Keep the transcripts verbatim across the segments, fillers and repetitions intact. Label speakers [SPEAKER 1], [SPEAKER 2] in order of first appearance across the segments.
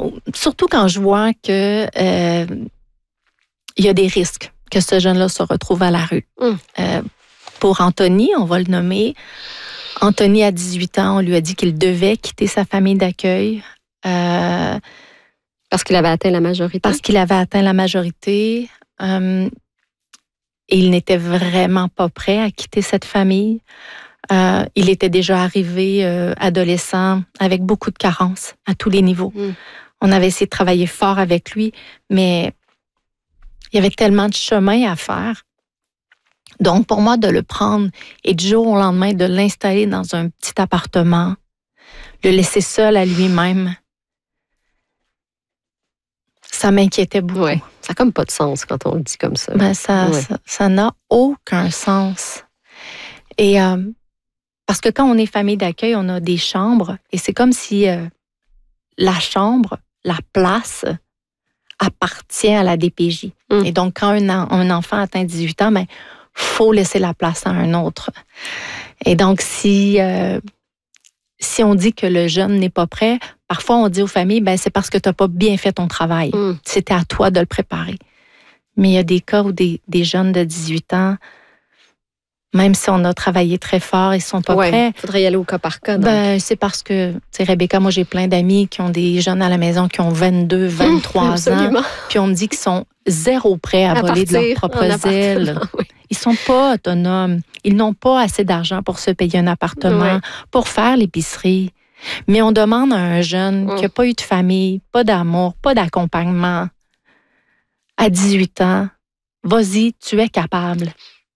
[SPEAKER 1] surtout quand je vois que euh, il y a des risques que ce jeune-là se retrouve à la rue.
[SPEAKER 2] Mm.
[SPEAKER 1] Euh, pour Anthony, on va le nommer. Anthony, à dix-huit ans, on lui a dit qu'il devait quitter sa famille d'accueil. Euh,
[SPEAKER 2] Parce qu'il avait atteint la majorité.
[SPEAKER 1] Parce qu'il avait atteint la majorité. Euh, et il n'était vraiment pas prêt à quitter cette famille. Euh, il était déjà arrivé euh, adolescent avec beaucoup de carences à tous les niveaux.
[SPEAKER 2] Mm.
[SPEAKER 1] On avait essayé de travailler fort avec lui, mais il y avait tellement de chemin à faire. Donc, pour moi, de le prendre et du jour au lendemain, de l'installer dans un petit appartement, le laisser seul à lui-même, ça m'inquiétait beaucoup.
[SPEAKER 2] Ouais. Ça n'a comme pas de sens quand on le dit comme ça.
[SPEAKER 1] Ben, ça,
[SPEAKER 2] Ouais.
[SPEAKER 1] ça, ça n'a aucun sens. Et euh, parce que quand on est famille d'accueil, on a des chambres et c'est comme si euh, la chambre, la place, appartient à la D P J.
[SPEAKER 2] Mm.
[SPEAKER 1] Et donc, quand un, un enfant atteint dix-huit ans, ben, faut laisser la place à un autre. Et donc, si, euh, si on dit que le jeune n'est pas prêt, parfois on dit aux familles, ben, c'est parce que tu n'as pas bien fait ton travail.
[SPEAKER 2] Mm.
[SPEAKER 1] C'était à toi de le préparer. Mais il y a des cas où des, des jeunes de dix-huit ans, même si on a travaillé très fort, ils ne sont pas
[SPEAKER 2] Ouais.
[SPEAKER 1] prêts.
[SPEAKER 2] Il faudrait y aller au cas par cas. donc.
[SPEAKER 1] Ben, c'est parce que, tu sais, Rebecca, moi, j'ai plein d'amis qui ont des jeunes à la maison qui ont vingt-deux, vingt-trois ans.
[SPEAKER 2] Absolument.
[SPEAKER 1] Puis on me dit qu'ils sont zéro prêts à,
[SPEAKER 2] À
[SPEAKER 1] voler de
[SPEAKER 2] partir
[SPEAKER 1] leurs propres
[SPEAKER 2] en
[SPEAKER 1] ailes.
[SPEAKER 2] appartement, oui.
[SPEAKER 1] Ils sont pas autonomes. Ils n'ont pas assez d'argent pour se payer un appartement,
[SPEAKER 2] Ouais.
[SPEAKER 1] pour faire l'épicerie. Mais on demande à un jeune
[SPEAKER 2] Mm.
[SPEAKER 1] qui n'a pas eu de famille, pas d'amour, pas d'accompagnement, à dix-huit ans, vas-y, tu es capable.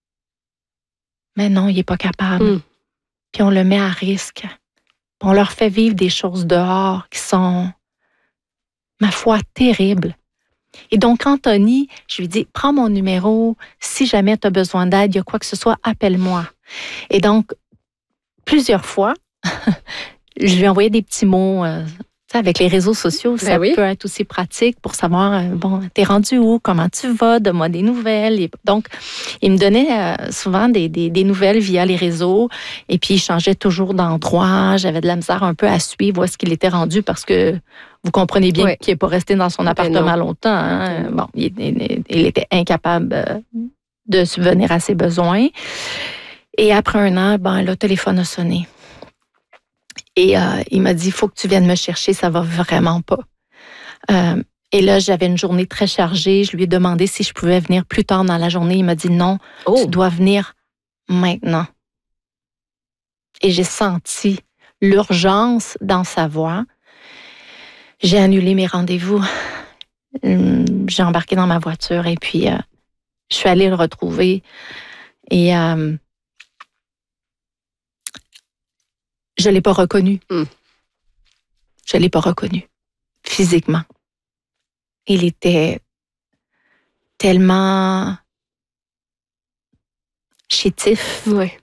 [SPEAKER 1] Mais non, il n'est pas capable.
[SPEAKER 2] Mm.
[SPEAKER 1] Puis on le met à risque. Puis on leur fait vivre des choses dehors qui sont, ma foi, terribles. Et donc, Anthony, je lui dis, prends mon numéro. Si jamais tu as besoin d'aide, il y a quoi que ce soit, appelle-moi. Et donc, plusieurs fois, je lui ai envoyé des petits mots. Euh, tu sais, avec les réseaux sociaux, ça
[SPEAKER 2] Ben oui.
[SPEAKER 1] peut être aussi pratique pour savoir, euh, bon, t'es rendu où? Comment tu vas? Donne-moi des nouvelles. Et donc, il me donnait euh, souvent des, des, des nouvelles via les réseaux. Et puis, il changeait toujours d'endroit. J'avais de la misère un peu à suivre où est-ce qu'il était rendu parce que vous comprenez bien
[SPEAKER 2] Ouais.
[SPEAKER 1] qu'il n'est pas resté dans son
[SPEAKER 2] Ben
[SPEAKER 1] appartement
[SPEAKER 2] non.
[SPEAKER 1] longtemps. Hein? Bon, il, il- il était incapable euh, de subvenir à ses besoins. Et après un an, ben, le téléphone a sonné. Et euh, il m'a dit, il faut que tu viennes me chercher, ça va vraiment pas. Euh, et là, j'avais une journée très chargée. Je lui ai demandé si je pouvais venir plus tard dans la journée. Il m'a dit non,
[SPEAKER 2] Oh.
[SPEAKER 1] tu dois venir maintenant. Et j'ai senti l'urgence dans sa voix. J'ai annulé mes rendez-vous. Hum, J'ai embarqué dans ma voiture et puis euh, je suis allée le retrouver. Et euh, je ne l'ai pas reconnu.
[SPEAKER 2] Mm.
[SPEAKER 1] Je ne l'ai pas reconnu physiquement. Il était tellement chétif,
[SPEAKER 2] Ouais.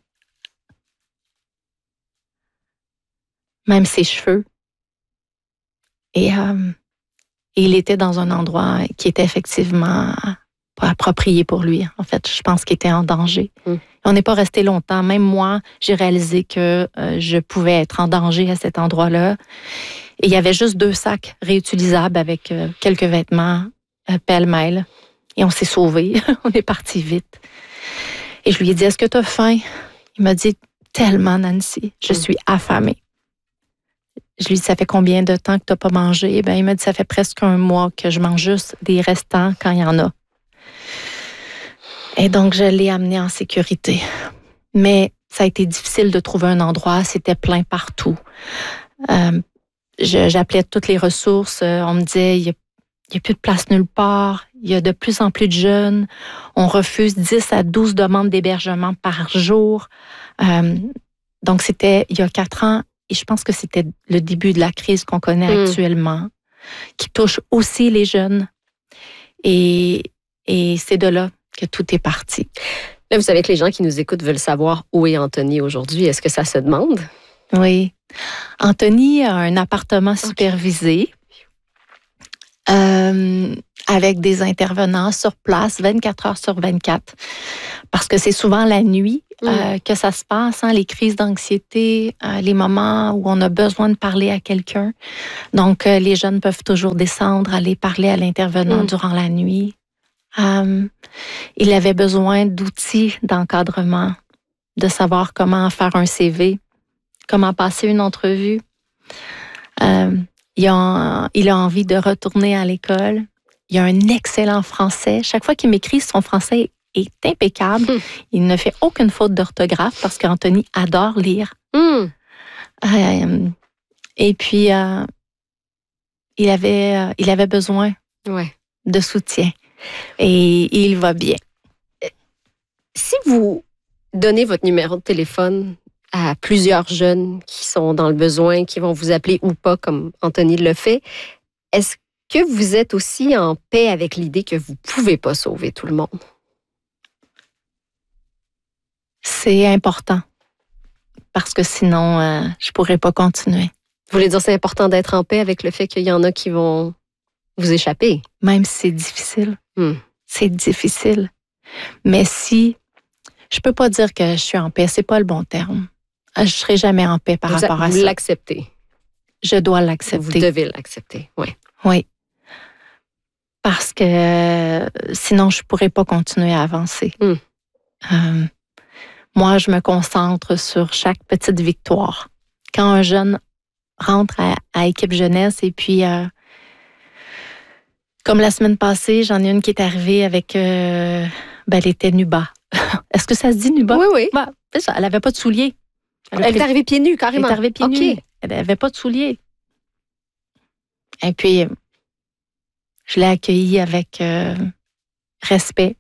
[SPEAKER 1] même ses cheveux. Et, euh, et il était dans un endroit qui était effectivement pas approprié pour lui. En fait, je pense qu'il était en danger.
[SPEAKER 2] Mm.
[SPEAKER 1] On n'est pas resté longtemps. Même moi, j'ai réalisé que euh, je pouvais être en danger à cet endroit-là. Et il y avait juste deux sacs réutilisables avec euh, quelques vêtements euh, pêle-mêle. Et on s'est sauvés. On est parti vite. Et je lui ai dit, est-ce que tu as faim? Il m'a dit, tellement, Nancy. Je
[SPEAKER 2] Mm.
[SPEAKER 1] suis affamée. Je lui ai dit, ça fait combien de temps que tu n'as pas mangé? Ben, il m'a dit, ça fait presque un mois que je mange juste des restants quand il y en a. Et donc, je l'ai amené en sécurité. Mais ça a été difficile de trouver un endroit. C'était plein partout. Euh, je- j'appelais toutes les ressources. Euh, On me disait, il n'y a, il y a plus de place nulle part. Il y a de plus en plus de jeunes. On refuse dix à douze demandes d'hébergement par jour. Euh, donc, c'était il y a quatre ans. Et je pense que c'était le début de la crise qu'on connaît
[SPEAKER 2] Mm.
[SPEAKER 1] actuellement, qui touche aussi les jeunes. Et, et c'est de là que tout est parti.
[SPEAKER 2] Là, vous savez que les gens qui nous écoutent veulent savoir où est Anthony aujourd'hui. Est-ce que ça se demande?
[SPEAKER 1] Oui. Anthony a un appartement supervisé Euh, avec des intervenants sur place vingt-quatre heures sur vingt-quatre. Parce que c'est souvent la nuit
[SPEAKER 2] Mm.
[SPEAKER 1] euh, que ça se passe, hein, les crises d'anxiété, euh, les moments où on a besoin de parler à quelqu'un. Donc, euh, les jeunes peuvent toujours descendre, aller parler à l'intervenant
[SPEAKER 2] Mm.
[SPEAKER 1] durant la nuit. Euh, il avait besoin d'outils d'encadrement, de savoir comment faire un C V, comment passer une entrevue. Euh, il, a, il a envie de retourner à l'école. Il a un excellent français. Chaque fois qu'il m'écrit, son français est impeccable.
[SPEAKER 2] Mm.
[SPEAKER 1] Il ne fait aucune faute d'orthographe parce qu'Anthony adore lire.
[SPEAKER 2] Mm.
[SPEAKER 1] Euh, et puis, euh, il, avait, euh, il avait besoin
[SPEAKER 2] Ouais.
[SPEAKER 1] de soutien. Et il va bien.
[SPEAKER 2] Si vous donnez votre numéro de téléphone à plusieurs jeunes qui sont dans le besoin, qui vont vous appeler ou pas, comme Anthony le fait, est-ce que vous êtes aussi en paix avec l'idée que vous ne pouvez pas sauver tout le monde?
[SPEAKER 1] C'est important parce que sinon, euh, je ne pourrais pas continuer.
[SPEAKER 2] Vous voulez dire c'est important d'être en paix avec le fait qu'il y en a qui vont vous échapper?
[SPEAKER 1] Même si c'est difficile.
[SPEAKER 2] Hmm.
[SPEAKER 1] C'est difficile. Mais si, je peux pas dire que je suis en paix, c'est pas le bon terme. Je serai jamais en paix par
[SPEAKER 2] vous,
[SPEAKER 1] rapport à
[SPEAKER 2] vous
[SPEAKER 1] ça.
[SPEAKER 2] l'acceptez.
[SPEAKER 1] Je dois
[SPEAKER 2] Vous
[SPEAKER 1] l'accepter.
[SPEAKER 2] devez l'accepter, oui.
[SPEAKER 1] Oui. Parce que euh, sinon, je pourrais pas continuer à avancer.
[SPEAKER 2] Hmm.
[SPEAKER 1] Euh, moi, je me concentre sur chaque petite victoire. Quand un jeune rentre à, à Équipe Jeunesse et puis, euh, comme la semaine passée, j'en ai une qui est arrivée avec, euh, ben, elle était nuba. Est-ce que ça se dit nuba?
[SPEAKER 2] Oui, oui.
[SPEAKER 1] Ben, c'est ça, elle avait pas de souliers.
[SPEAKER 2] Elle, elle est arrivée pieds nus, carrément.
[SPEAKER 1] Elle est arrivée pieds
[SPEAKER 2] okay.
[SPEAKER 1] nus. Elle n'avait pas de souliers. Et puis, je l'ai accueillie avec euh, respect,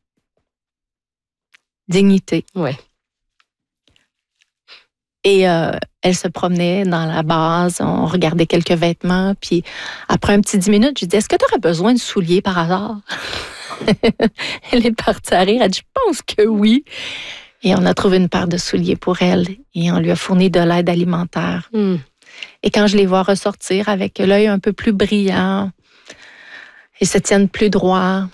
[SPEAKER 1] dignité.
[SPEAKER 2] Ouais.
[SPEAKER 1] Et euh, elle se promenait dans la base, on regardait quelques vêtements, puis après un petit dix minutes, je lui dis, est-ce que tu aurais besoin de souliers par hasard? Elle est partie à rire, elle dit, je pense que oui. Et on a trouvé une paire de souliers pour elle et on lui a fourni de l'aide alimentaire.
[SPEAKER 2] Mm.
[SPEAKER 1] Et quand je les vois ressortir avec l'œil un peu plus brillant, ils se tiennent plus droit,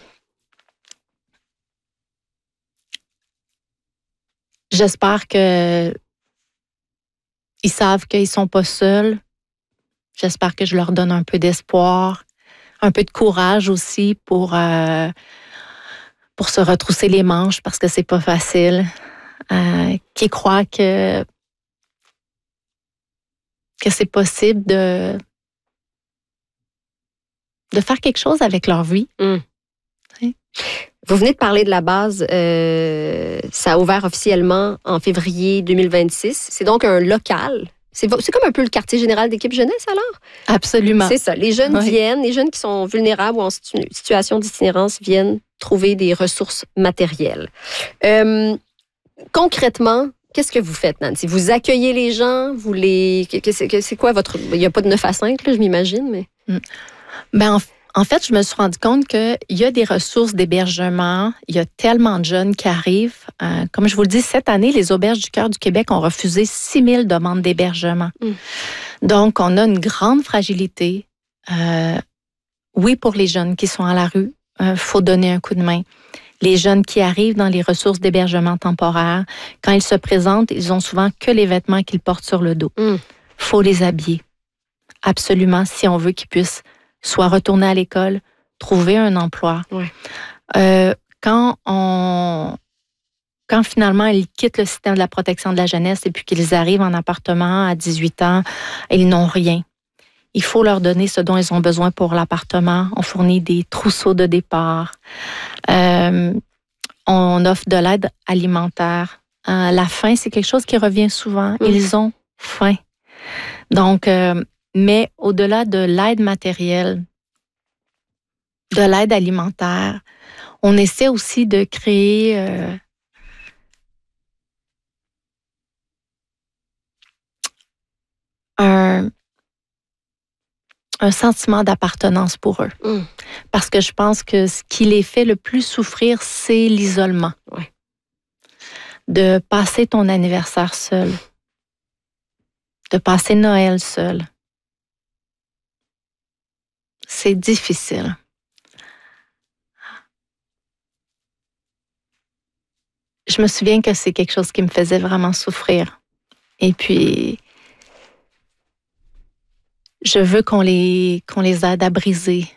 [SPEAKER 1] j'espère que ils savent qu'ils sont pas seuls. J'espère que je leur donne un peu d'espoir, un peu de courage aussi pour, euh, pour se retrousser les manches parce que c'est pas facile. Euh, qui croient que, que c'est possible de, de faire quelque chose avec leur vie.
[SPEAKER 2] Mm.
[SPEAKER 1] Oui.
[SPEAKER 2] Vous venez de parler de la base. Euh, ça a ouvert officiellement en février deux mille vingt-six. C'est donc un local. C'est, c'est comme un peu le quartier général d'Équipe Jeunesse, alors?
[SPEAKER 1] Absolument.
[SPEAKER 2] C'est ça. Les jeunes
[SPEAKER 1] Oui.
[SPEAKER 2] viennent, les jeunes qui sont vulnérables ou en situ- situation d'itinérance viennent trouver des ressources matérielles. Euh, concrètement, qu'est-ce que vous faites, Nancy? Vous accueillez les gens? Vous les... C'est, c'est quoi votre... Il n'y a pas de neuf à cinq, là, je m'imagine, mais...
[SPEAKER 1] Mm. Ben, en, en fait, je me suis rendu compte qu'il y a des ressources d'hébergement. Il y a tellement de jeunes qui arrivent. Euh, comme je vous le dis, cette année, les Auberges du Cœur du Québec ont refusé six mille demandes d'hébergement. Mm. Donc, on a une grande fragilité. Euh, oui, pour les jeunes qui sont à la rue, il euh, faut donner un coup de main. Les jeunes qui arrivent dans les ressources d'hébergement temporaire, quand ils se présentent, ils ont souvent que les vêtements qu'ils portent sur le dos. Il mm. faut les habiller. Absolument, si on veut qu'ils puissent soit retourner à l'école, trouver un emploi.
[SPEAKER 2] Ouais.
[SPEAKER 1] Euh, quand on, quand finalement ils quittent le système de la protection de la jeunesse et puis qu'ils arrivent en appartement à dix-huit ans, ils n'ont rien. Il faut leur donner ce dont ils ont besoin pour l'appartement. On fournit des trousseaux de départ. Euh, on offre de l'aide alimentaire. Euh, la faim, c'est quelque chose qui revient souvent. Mmh. Ils ont faim. Donc, euh, mais au-delà de l'aide matérielle, de l'aide alimentaire, on essaie aussi de créer euh, un, un sentiment d'appartenance pour eux. Mm. Parce que je pense que ce qui les fait le plus souffrir, c'est l'isolement.
[SPEAKER 2] Ouais.
[SPEAKER 1] De passer ton anniversaire seul. De passer Noël seul. c'est difficile. Je me souviens que c'est quelque chose qui me faisait vraiment souffrir. Et puis, je veux qu'on les, qu'on les aide à briser